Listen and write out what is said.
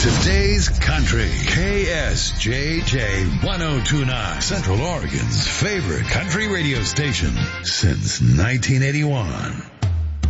Today's Country. KSJJ 1029. Central Oregon's favorite country radio station since 1981.